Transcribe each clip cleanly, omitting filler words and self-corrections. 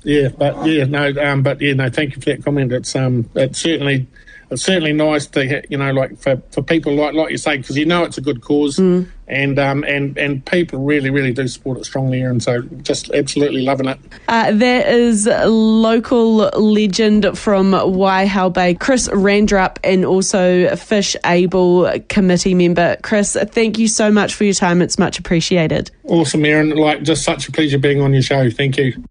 But thank you for that comment. It's certainly nice to for people like you say, because it's a good cause, and people really do support it strongly here, and so just absolutely loving it. That is local legend from Waihau Bay, Chris Randrup, and also Fish Able committee member. Chris, thank you so much for your time. It's much appreciated. Awesome, Erin. Just such a pleasure being on your show. Thank you.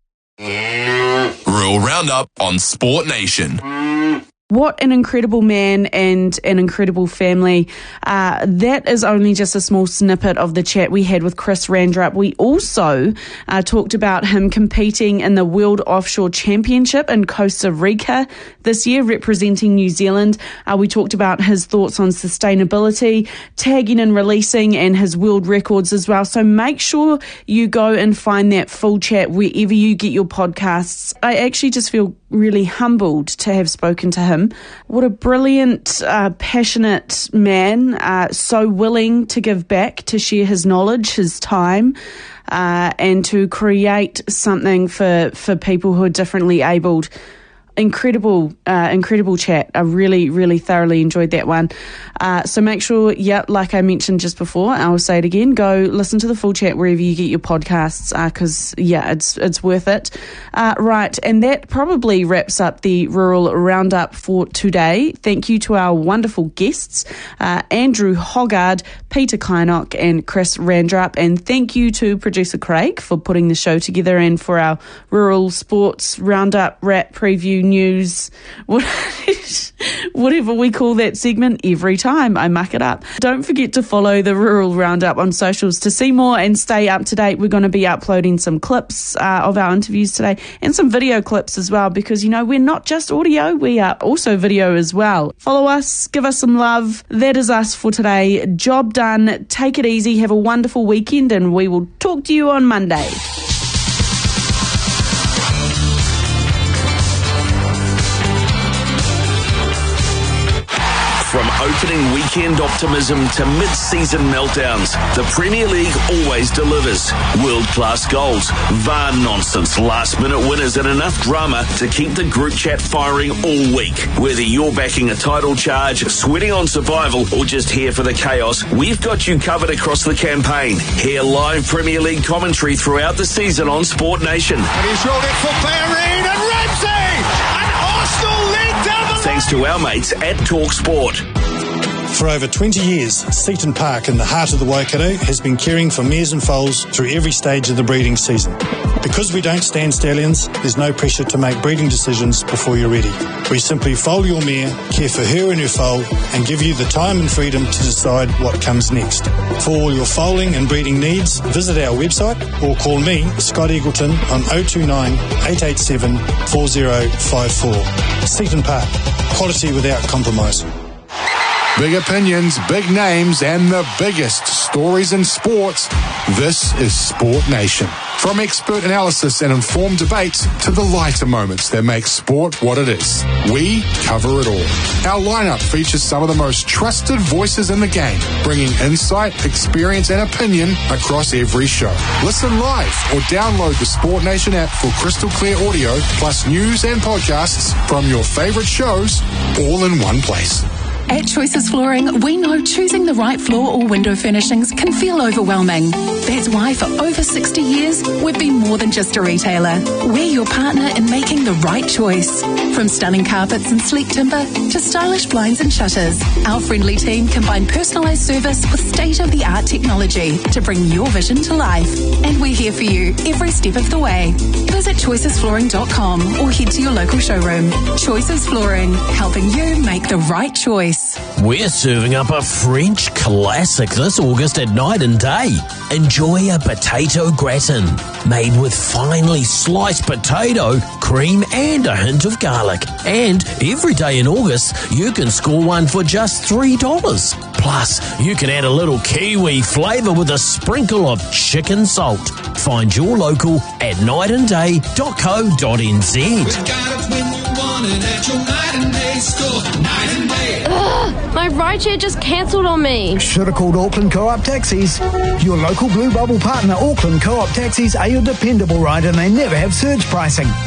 Rural Roundup on Sport Nation. What an incredible man and an incredible family. That is only just a small snippet of the chat we had with Chris Randrup. We also talked about him competing in the World Offshore Championship in Costa Rica this year, representing New Zealand. We talked about his thoughts on sustainability, tagging and releasing, and his world records as well. So make sure you go and find that full chat wherever you get your podcasts. I actually just feel really humbled to have spoken to him. What a brilliant, passionate man, so willing to give back, to share his knowledge, his time, and to create something for people who are differently abled. Incredible chat. I really thoroughly enjoyed that one. So make sure, like I mentioned just before, I will say it again, go listen to the full chat wherever you get your podcasts, because it's worth it. Right, and that probably wraps up the Rural Roundup for today. Thank you to our wonderful guests, Andrew Hoggard, Peter Kleinock, and Chris Randrup, and thank you to producer Craig for putting the show together, and for our Rural Sports Roundup Wrap Preview News, whatever we call that segment. Every time I muck it up. Don't forget to follow the Rural Roundup on socials to see more and stay up to date. We're going to be uploading some clips of our interviews today, and some video clips as well, because we're not just audio, we are also video as well. Follow us, give us some love. That is us for today. Job done. Take it easy, have a wonderful weekend, and we will talk to you on Monday. From opening weekend optimism to mid-season meltdowns, the Premier League always delivers. World-class goals, VAR nonsense, last-minute winners, and enough drama to keep the group chat firing all week. Whether you're backing a title charge, sweating on survival, or just here for the chaos, we've got you covered across the campaign. Hear live Premier League commentary throughout the season on Sport Nation. And he's rolled it for Bellerin and Ramsey! And Arsenal lead double! Thanks to our mates at Talk Sport. For over 20 years, Seaton Park in the heart of the Waikato has been caring for mares and foals through every stage of the breeding season. Because we don't stand stallions, there's no pressure to make breeding decisions before you're ready. We simply foal your mare, care for her and her foal, and give you the time and freedom to decide what comes next. For all your foaling and breeding needs, visit our website or call me, Scott Eagleton, on 029 887 4054. Seaton Park, quality without compromise. Big opinions, big names, and the biggest stories in sports. This is Sport Nation. From expert analysis and informed debates to the lighter moments that make sport what it is, we cover it all. Our lineup features some of the most trusted voices in the game, bringing insight, experience, and opinion across every show. Listen live or download the Sport Nation app for crystal clear audio, plus news and podcasts from your favorite shows, all in one place. At Choices Flooring, we know choosing the right floor or window furnishings can feel overwhelming. That's why for over 60 years, we've been more than just a retailer. We're your partner in making the right choice. From stunning carpets and sleek timber to stylish blinds and shutters, our friendly team combine personalised service with state-of-the-art technology to bring your vision to life. And we're here for you every step of the way. Visit choicesflooring.com or head to your local showroom. Choices Flooring, helping you make the right choice. We're serving up a French classic this August at Night and Day. Enjoy a potato gratin made with finely sliced potato, cream and a hint of garlic. And every day in August, you can score one for just $3. Plus, you can add a little kiwi flavour with a sprinkle of chicken salt. Find your local at nightandday.co.nz. We've got it when you want it at your Night and Day store. Night and Day. Ugh, my rideshare just cancelled on me. Should have called Auckland Co-op Taxis. Your local Blue Bubble partner, Auckland Co-op Taxis, are your dependable ride, and they never have surge pricing.